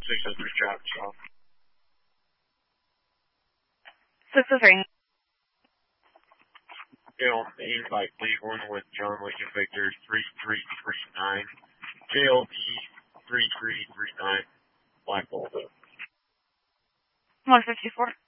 603 traffic stop. 603. JLB by Cleveland with John Lincoln Victor 3339. JLB 3339. Black Bolt. 154.